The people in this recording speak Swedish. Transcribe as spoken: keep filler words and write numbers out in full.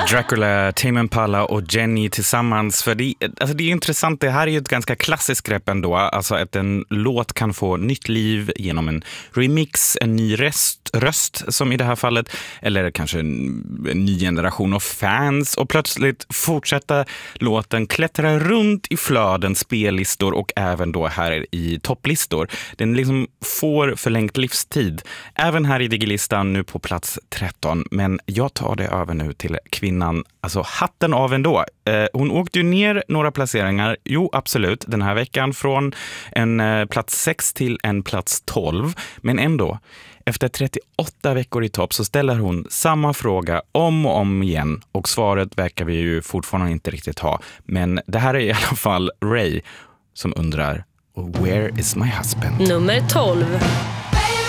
Dracula, Tame Impala och Jenny tillsammans. För det, alltså det är intressant, det här är ju ett ganska klassiskt grepp ändå. Alltså att en låt kan få nytt liv genom en remix, en ny röst, röst som i det här fallet. Eller kanske en, en ny generation av fans. Och plötsligt fortsätta låten klättra runt i flöden, spellistor och även då här i topplistor. Den liksom får förlängt livstid. Även här i Digilistan nu på plats tretton. Men jag tar det över nu till kvinnan, alltså hatten av ändå. Eh, hon åkte ju ner några placeringar, jo absolut, den här veckan från en eh, plats sex till en plats tolv. Men ändå, efter trettioåtta veckor i topp så ställer hon samma fråga om och om igen. Och svaret verkar vi ju fortfarande inte riktigt ha. Men det här är i alla fall Ray som undrar, where is my husband? Nummer tolv.